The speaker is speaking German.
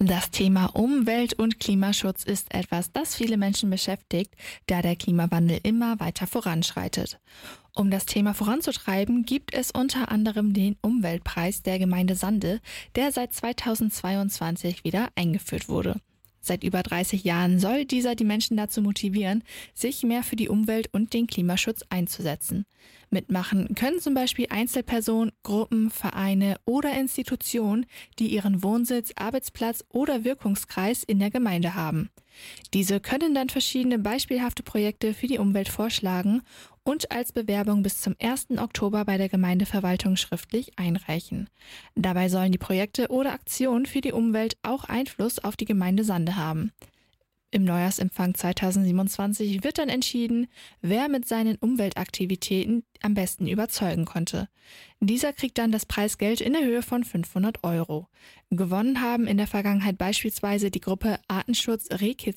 Das Thema Umwelt- und Klimaschutz ist etwas, das viele Menschen beschäftigt, da der Klimawandel immer weiter voranschreitet. Um das Thema voranzutreiben, gibt es unter anderem den Umweltpreis der Gemeinde Sande, der seit 2022 wieder eingeführt wurde. Seit über 30 Jahren soll dieser die Menschen dazu motivieren, sich mehr für die Umwelt und den Klimaschutz einzusetzen. Mitmachen können zum Beispiel Einzelpersonen, Gruppen, Vereine oder Institutionen, die ihren Wohnsitz, Arbeitsplatz oder Wirkungskreis in der Gemeinde haben. Diese können dann verschiedene beispielhafte Projekte für die Umwelt vorschlagen und als Bewerbung bis zum 1. Oktober bei der Gemeindeverwaltung schriftlich einreichen. Dabei sollen die Projekte oder Aktionen für die Umwelt auch Einfluss auf die Gemeinde Sande haben. Im Neujahrsempfang 2027 wird dann entschieden, wer mit seinen Umweltaktivitäten am besten überzeugen konnte. Dieser kriegt dann das Preisgeld in der Höhe von 500 Euro. Gewonnen haben in der Vergangenheit beispielsweise die Gruppe Artenschutz Rehkitzern